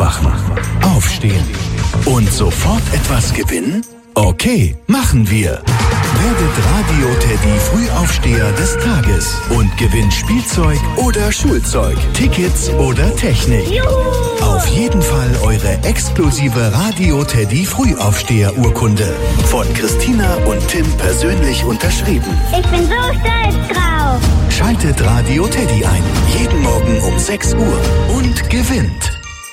Aufwachen, Aufstehen und sofort etwas gewinnen? Okay, machen wir. Werdet Radio Teddy Frühaufsteher des Tages und gewinnt Spielzeug oder Schulzeug, Tickets oder Technik. Juhu! Auf jeden Fall eure exklusive Radio Teddy Frühaufsteher-Urkunde. Von Christina und Tim persönlich unterschrieben. Ich bin so stolz drauf. Schaltet Radio Teddy ein. Jeden Morgen um 6 Uhr und gewinnt.